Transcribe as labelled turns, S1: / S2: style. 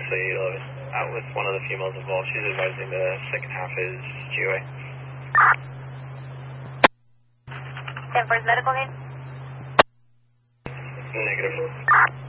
S1: obviously out with one of the females involved. She's advising the second half is GOA.
S2: 10 first medical need?
S1: Negative.